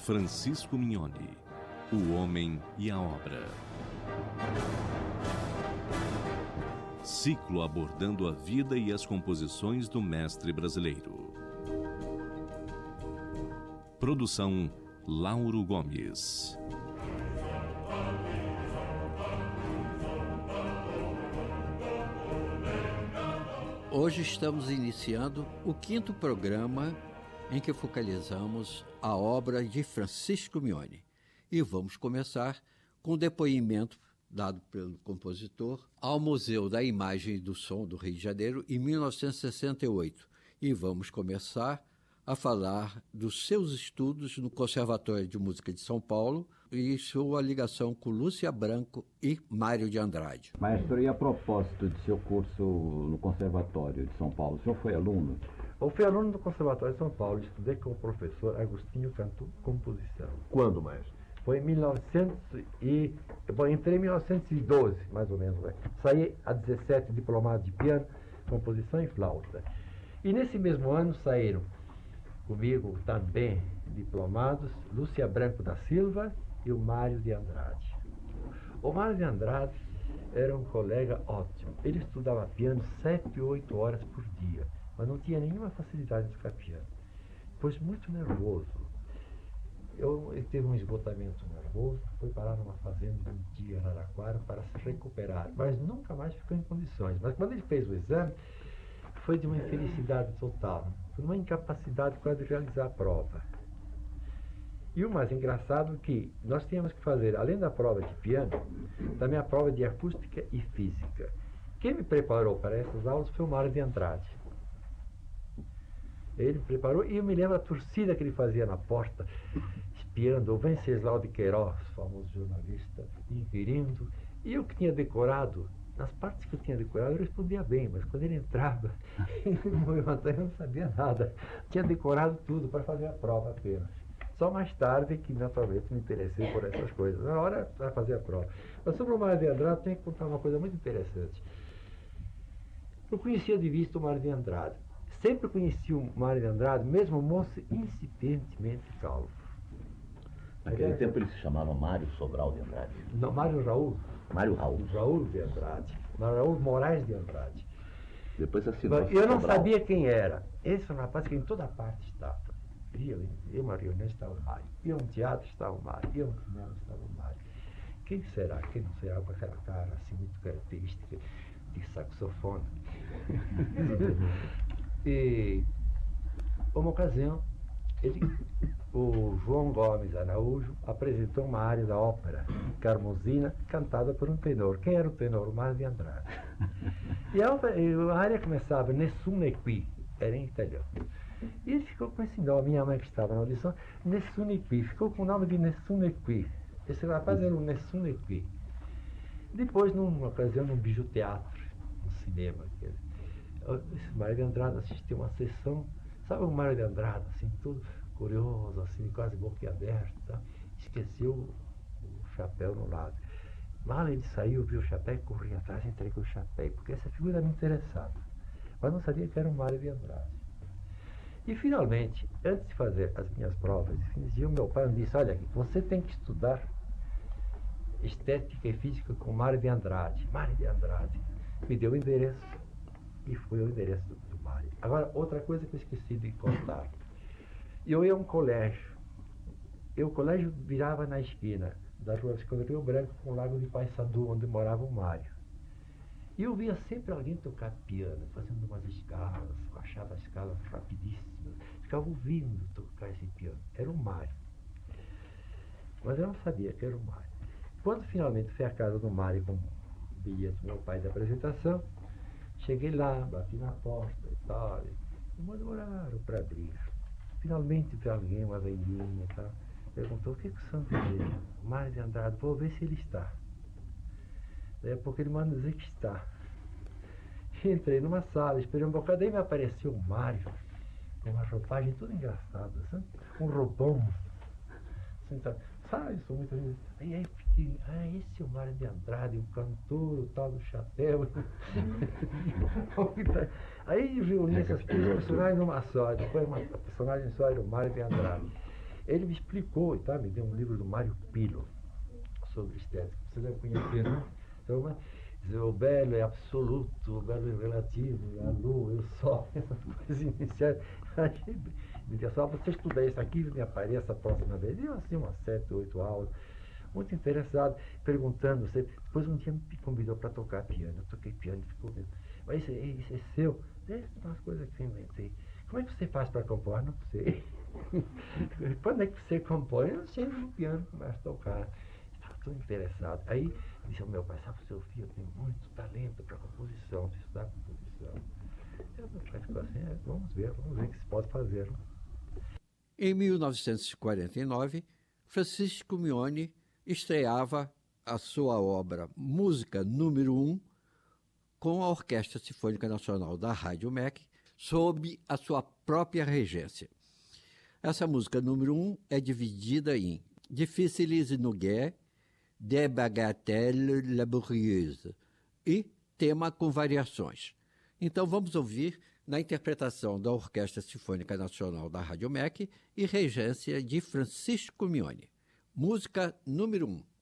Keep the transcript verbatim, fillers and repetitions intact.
Francisco Mignoni, o homem e a obra. Ciclo abordando a vida e as composições do mestre brasileiro. Produção Lauro Gomes. Hoje estamos iniciando o quinto programa em que focalizamos a obra de Francisco Mignoni. E vamos começar com o depoimento dado pelo compositor ao Museu da Imagem e do Som do Rio de Janeiro em mil novecentos e sessenta e oito. E vamos começar a falar dos seus estudos no Conservatório de Música de São Paulo e sua ligação com Lúcia Branco e Mário de Andrade. Maestro, e a propósito de seu curso no Conservatório de São Paulo, o senhor foi aluno? Eu fui aluno do Conservatório de São Paulo, estudei com o professor Agostinho Cantu Composição. Quando, maestro? Foi em mil e novecentos e... Bom, entrei em mil novecentos e doze, mais ou menos. Né? Saí a dezessete diplomado de piano, composição e flauta. E nesse mesmo ano saíram comigo também diplomados Lúcia Branco da Silva e o Mário de Andrade. O Mário de Andrade era um colega ótimo. Ele estudava piano sete, oito horas por dia, mas não tinha nenhuma facilidade em tocar piano, pois muito nervoso. Eu, ele teve um esgotamento nervoso, foi parar numa fazenda um dia em Araraquara para se recuperar, mas nunca mais ficou em condições. Mas quando ele fez o exame, foi de uma infelicidade total, foi uma incapacidade quase de realizar a prova. E o mais engraçado é que nós tínhamos que fazer, além da prova de piano, também a prova de acústica e física. Quem me preparou para essas aulas foi o Mário de Andrade. Ele me preparou e eu me lembro a torcida que ele fazia na porta, espiando o Venceslau de Queiroz, famoso jornalista, inferindo. E eu que tinha decorado, nas partes que eu tinha decorado, eu respondia bem, mas quando ele entrava, eu não sabia nada. Tinha decorado tudo para fazer a prova apenas. Só mais tarde que, naturalmente, me interessei por essas coisas. Na hora, para fazer a prova. Mas sobre o Mário de Andrade, tenho que contar uma coisa muito interessante. Eu conhecia de vista o Mário de Andrade. Sempre conheci o Mário de Andrade, mesmo moço incipientemente calvo. Naquele ele tempo ele se chamava Mário Sobral de Andrade. Não, Mário Raul. Mário Raul. Raul de Andrade. Mário Raul Moraes de Andrade. Depois assinou. Eu não Sobral. Sabia quem era. Esse foi um rapaz que em toda parte estava. Ia em uma reunião estava o Mário. Ia um teatro estava o Mário. Ia um cinema estava o Mário. Quem será? Quem não será com aquela cara assim muito característica de saxofone? E uma ocasião, ele, o João Gomes Araújo apresentou uma área da ópera Carmosina, cantada por um tenor. Quem era o tenor? O Mário de Andrade. E a, ópera, a área começava Nessuno qui, era em italiano. E ele ficou com esse nome, minha mãe que estava na audição, Nessuno qui, ficou com o nome de Nessuno qui. Esse rapaz era o Nessuno qui. Depois, numa ocasião, num bijuteatro, no cinema, esse Mário de Andrade assistiu uma sessão, sabe o Mário de Andrade, assim, todo curioso, assim, quase boquiaberto, esqueceu o, o chapéu no lado. Mal ele saiu, viu o chapéu e corria atrás e entregou o chapéu, porque essa figura me interessava, mas não sabia que era o Mário de Andrade. E finalmente, antes de fazer as minhas provas, o meu pai me disse: olha, você tem que estudar estética e física com Mário de Andrade. Mário de Andrade me deu o endereço. E foi o endereço do, do Mário. Agora, outra coisa que eu esqueci de contar. Eu ia a um colégio. E o colégio virava na esquina da rua Visconde Rio Branco com o Lago de Paissandu, onde morava o Mário. E eu via sempre alguém tocar piano, fazendo umas escalas, eu achava as escalas rapidíssimas. Ficava ouvindo tocar esse piano. Era o Mário. Mas eu não sabia que era o Mário. Quando finalmente fui à casa do Mário com o bilhete do meu pai da apresentação, cheguei lá, bati na porta e tal, e demoraram para abrir. Finalmente veio alguém, uma velhinha e tal, perguntou: o que, que o senhor fez? Mário de Andrade, vou ver se ele está. Daí a pouco ele manda dizer que está. E entrei numa sala, esperei um bocado, daí me apareceu o Mário, com uma roupagem toda engraçada, sabe? Um roupão. Assim, tá, sabe, eu sou muito... Aí, aí fiquei, ah, esse é o Mário de Andrade, o cantor, o tal do chapéu. Aí reuni essas três personagens numa só, depois uma personagem só era o Mário de Andrade. Ele me explicou, e tá? Me deu um livro do Mário Pillo sobre estética. Você deve conhecer, né? Então, mas, o belo é absoluto, o belo é relativo, a lua, o sol, essas coisas iniciais. Me disse, só você estudar isso aqui, me apareça a próxima vez. E eu, assim, umas sete, oito aulas, muito interessado, perguntando. Você... Depois um dia me convidou para tocar piano. Eu toquei piano e ficou vendo. Mas isso, isso é seu? Essas são as coisas que eu inventei. Como é que você faz para compor? Não sei. Quando é que você compõe? Eu chego no piano e começo a tocar. Estou interessado. Aí disse ao meu pai, sabe, seu filho, eu tenho muito talento para composição, de estudar composição. Eu, meu pai ficou assim, é, vamos ver, vamos ver o que se pode fazer. Em mil novecentos e quarenta e nove, Francisco Mione estreava a sua obra Música Número um com a Orquestra Sinfônica Nacional da Rádio M E C, sob a sua própria regência. Essa música número um é dividida em Difficiles Nuguet, Des Bagatelles Laborieuses e tema com variações. Então vamos ouvir na interpretação da Orquestra Sinfônica Nacional da Rádio M E C e regência de Francisco Mione. Música número um.